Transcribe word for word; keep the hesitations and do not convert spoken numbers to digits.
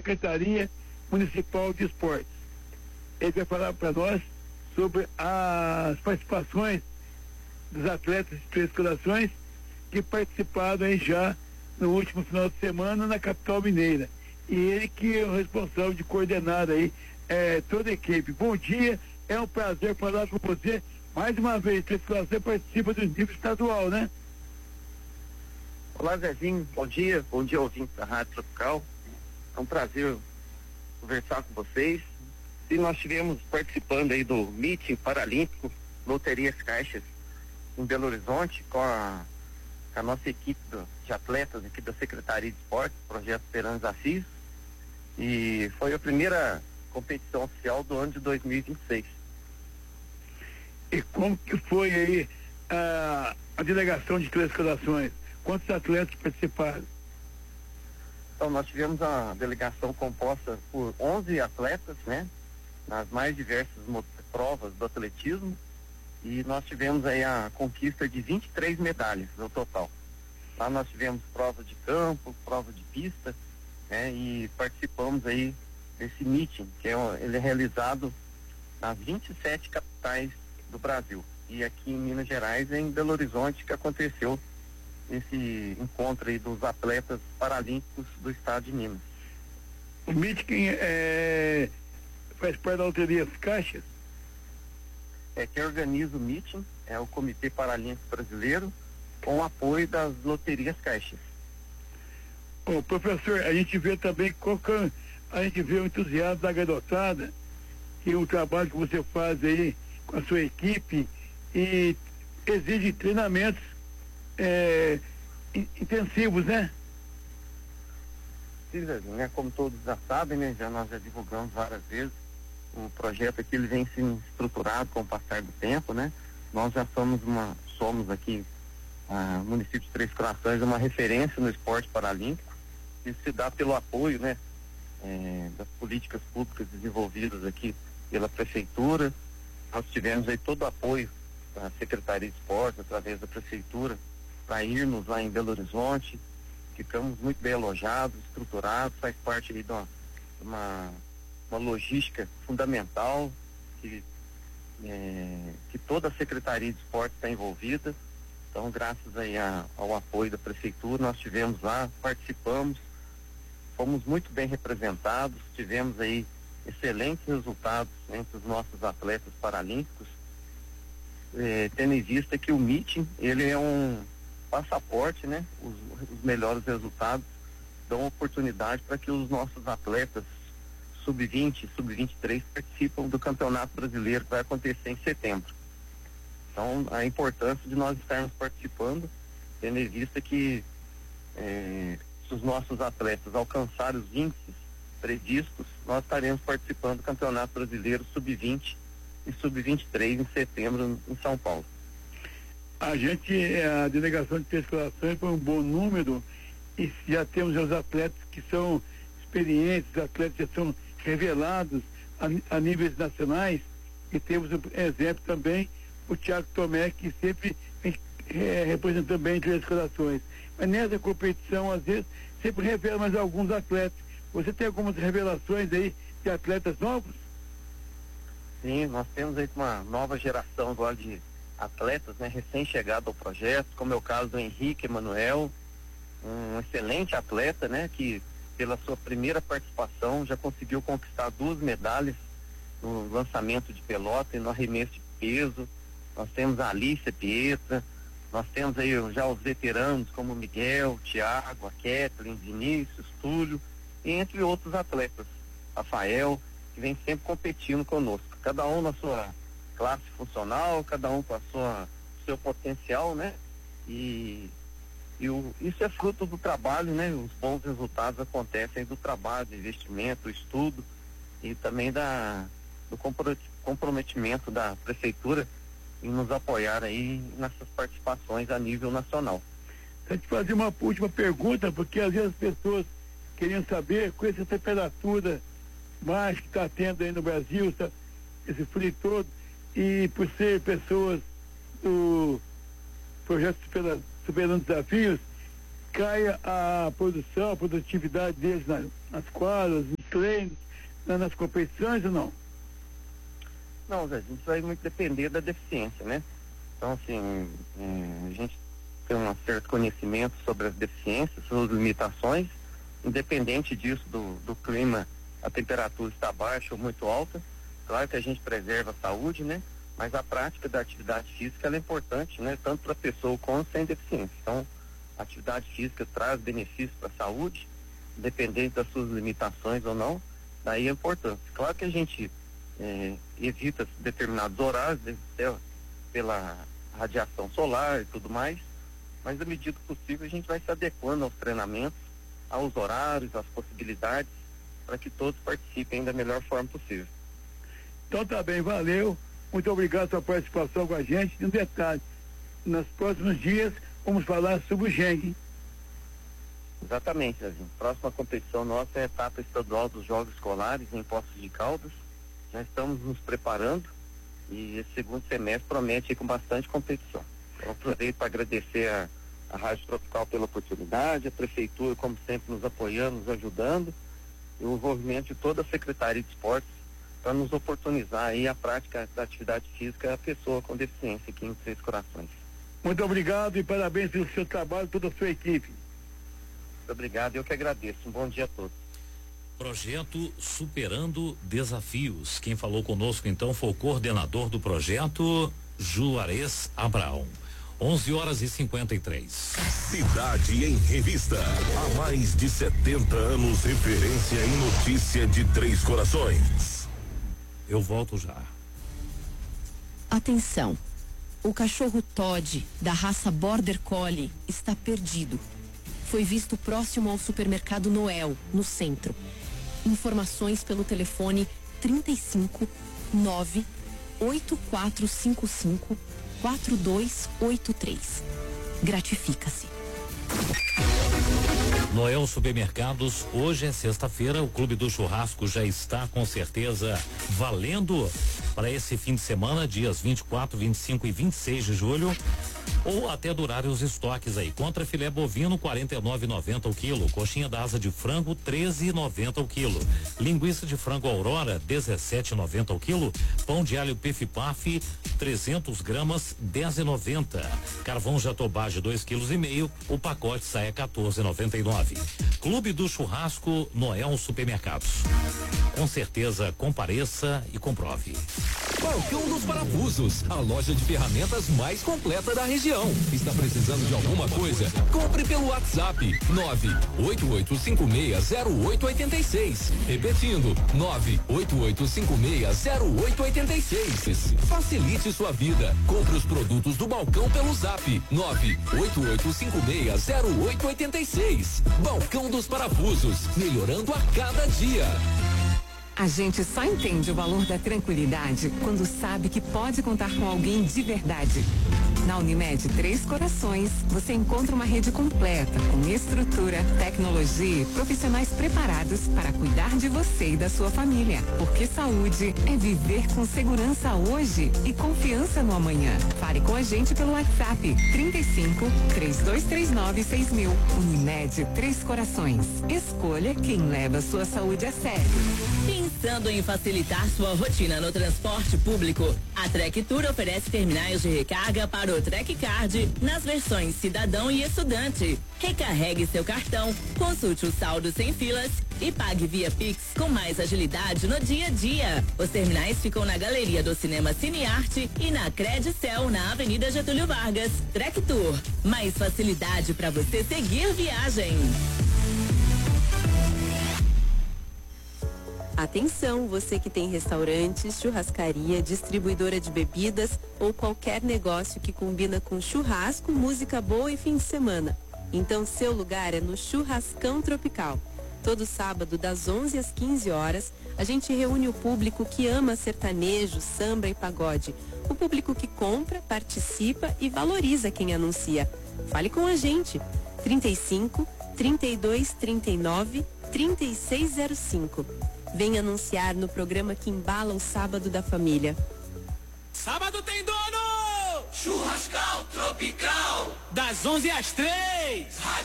Secretaria Municipal de Esportes. Ele vai falar para nós sobre as participações dos atletas de Três Corações que participaram aí já no último final de semana na capital mineira. E ele que é o responsável de coordenar aí é, toda a equipe. Bom dia, é um prazer falar com você. Mais uma vez, Três Corações participa do nível estadual, né? Olá, Zezinho, bom dia, bom dia, ouvintes da Rádio Tropical. É um prazer conversar com vocês. E nós estivemos participando aí do Meeting Paralímpico Loterias Caixas em Belo Horizonte com a, com a nossa equipe do, de atletas aqui da Secretaria de Esportes, Projeto Esperança Assis, e foi a primeira competição oficial do ano de dois mil e vinte e seis. E como que foi aí a, a delegação de Três Corações? Quantos atletas participaram? Então, nós tivemos a delegação composta por onze atletas, né? Nas mais diversas provas do atletismo, e nós tivemos aí a conquista de vinte e três medalhas no total. Lá nós tivemos prova de campo, prova de pista, né? E participamos aí desse meeting, que é, ele é realizado nas vinte e sete capitais do Brasil. E aqui em Minas Gerais, em Belo Horizonte, que aconteceu esse encontro aí dos atletas paralímpicos do estado de Minas. O meeting é, faz parte da Loteria Caixas? É, quem organiza o meeting é o Comitê Paralímpico Brasileiro, com o apoio das Loterias Caixas. Ô, professor, a gente vê também qual que, a gente vê o entusiasmo da garotada e o trabalho que você faz aí com a sua equipe e exige treinamentos é, intensivos, né? Sim, né? Como todos já sabem, né? Já nós já divulgamos várias vezes. O projeto aqui ele vem sendo estruturado com o passar do tempo, né? Nós já somos uma, somos aqui, ah, município de Três Corações, uma referência no esporte paralímpico. Isso se dá pelo apoio, né? É, das políticas públicas desenvolvidas aqui pela prefeitura. Nós tivemos aí todo o apoio da Secretaria de Esporte, através da prefeitura, para irmos lá em Belo Horizonte. Ficamos muito bem alojados, estruturados, faz parte aí de uma, uma, uma logística fundamental que, é, que toda a Secretaria de Esporte está envolvida. Então, graças aí a, ao apoio da prefeitura, nós tivemos lá, participamos, fomos muito bem representados, tivemos aí excelentes resultados entre os nossos atletas paralímpicos, eh, tendo em vista que o meeting, ele é um passaporte, né? Os, os melhores resultados dão oportunidade para que os nossos atletas sub vinte, sub vinte e três participam do Campeonato Brasileiro que vai acontecer em setembro. Então, a importância de nós estarmos participando, tendo em vista que eh, se os nossos atletas alcançarem os índices previstos, nós estaremos participando do Campeonato Brasileiro sub vinte e sub vinte e três em setembro em São Paulo. A gente, a delegação de Três Corações foi um bom número e já temos os atletas que são experientes, os atletas que são revelados a, a níveis nacionais, e temos um exemplo também, o Thiago Tomé, que sempre é, representando bem Três Corações. Mas nessa competição, às vezes, sempre revela mais alguns atletas. Você tem algumas revelações aí de atletas novos? Sim, nós temos aí uma nova geração agora de atletas, né, recém-chegado ao projeto, como é o caso do Henrique Emanuel, um excelente atleta, né, que pela sua primeira participação já conseguiu conquistar duas medalhas no lançamento de pelota e no arremesso de peso. Nós temos a Alicia Pietra, nós temos aí já os veteranos como o Miguel, Thiago, a Kathleen, Vinícius, Túlio, e entre outros atletas, Rafael, que vem sempre competindo conosco, cada um na sua classe funcional, cada um com a sua seu potencial, né? E, e o, isso é fruto do trabalho, né? Os bons resultados acontecem do trabalho, do investimento, do estudo e também da do comprometimento da prefeitura em nos apoiar aí nessas participações a nível nacional. Deixa eu te fazer uma última pergunta, porque às vezes as pessoas queriam saber, com essa temperatura baixa que está tendo aí no Brasil, tá, esse frio todo, e por ser pessoas do projeto Superando, Superando Desafios, caia a produção, a produtividade deles na, nas quadras, nos treinos, nas competições ou não? Não, Zé, isso vai muito depender da deficiência, né? Então, assim, é, a gente tem um certo conhecimento sobre as deficiências, suas limitações, independente disso, do, do clima, a temperatura está baixa ou muito alta. Claro que a gente preserva a saúde, né? Mas a prática da atividade física ela é importante, né? Tanto para a pessoa quanto sem deficiência. Então, a atividade física traz benefícios para a saúde, independente das suas limitações ou não, daí é importante. Claro que a gente é, evita determinados horários, até pela radiação solar e tudo mais, mas à medida possível a gente vai se adequando aos treinamentos, aos horários, às possibilidades, para que todos participem da melhor forma possível. Então tá bem, valeu, muito obrigado pela participação com a gente. E um detalhe, nos próximos dias vamos falar sobre o Gengue. Exatamente, Zezinho. Próxima competição nossa é a etapa estadual dos Jogos Escolares em Poços de Caldas. Já estamos nos preparando e esse segundo semestre promete ir com bastante competição. Então aproveito para agradecer a, a Rádio Tropical pela oportunidade, a Prefeitura, como sempre, nos apoiando, nos ajudando, e o envolvimento de toda a Secretaria de Esportes para nos oportunizar aí a prática da atividade física à pessoa com deficiência aqui em Três Corações. Muito obrigado e parabéns pelo seu trabalho e toda a sua equipe. Muito obrigado, eu que agradeço. Um bom dia a todos. Projeto Superando Desafios. Quem falou conosco então foi o coordenador do projeto, Juarez Abraão. onze horas e cinquenta e três. Cidade em Revista. Há mais de setenta anos, referência em notícia de Três Corações. Eu volto já. Atenção. O cachorro Todd, da raça Border Collie, está perdido. Foi visto próximo ao supermercado Noel, no centro. Informações pelo telefone trinta e cinco, nove, oito quatro cinco cinco, quatro dois oito três. Gratifica-se. Noel Supermercados, hoje é sexta-feira, o Clube do Churrasco já está com certeza valendo para esse fim de semana, dias vinte e quatro, vinte e cinco e vinte e seis de julho, ou até durarem os estoques aí. Contra filé bovino, quarenta e nove e noventa o quilo, coxinha da asa de frango, treze e noventa o quilo, linguiça de frango Aurora, dezessete e noventa o quilo, pão de alho Pif-Paf, trezentos gramas, dez e noventa, carvão Jatobá de dois quilos e meio, o pacote sai a quatorze e noventa e nove. Clube do Churrasco, Noel Supermercados. Com certeza compareça e comprove. Balcão dos Parafusos, a loja de ferramentas mais completa da região. Está precisando de alguma coisa? Compre pelo WhatsApp nove oito oito cinco seis zero oito oito seis. Repetindo, nove oito oito cinco seis zero oito oito seis. Facilite sua vida. Compre os produtos do balcão pelo Zap nove oito oito cinco seis zero oito oito seis. Balcão dos Parafusos, melhorando a cada dia. A gente só entende o valor da tranquilidade quando sabe que pode contar com alguém de verdade. Na Unimed Três Corações, você encontra uma rede completa, com estrutura, tecnologia e profissionais preparados para cuidar de você e da sua família. Porque saúde é viver com segurança hoje e confiança no amanhã. Fale com a gente pelo WhatsApp trinta e cinco, três dois três nove, seis mil. Unimed Três Corações. Escolha quem leva sua saúde a sério. Pensando em facilitar sua rotina no transporte público, a Trek Tour oferece terminais de recarga para o Trek Card nas versões cidadão e estudante. Recarregue seu cartão, consulte o saldo sem filas e pague via Pix com mais agilidade no dia a dia. Os terminais ficam na galeria do Cinema Cinearte e na Credicel, na Avenida Getúlio Vargas. Trek Tour, mais facilidade para você seguir viagem. Atenção, você que tem restaurantes, churrascaria, distribuidora de bebidas ou qualquer negócio que combina com churrasco, música boa e fim de semana. Então seu lugar é no Churrascão Tropical. Todo sábado, das onze às quinze horas, a gente reúne o público que ama sertanejo, samba e pagode. O público que compra, participa e valoriza quem anuncia. Fale com a gente. trinta e cinco, trinta e dois, trinta e nove, trinta e seis zero cinco. Vem anunciar no programa que embala o sábado da família. Sábado tem dono! Churrascal Tropical! Das onze às três!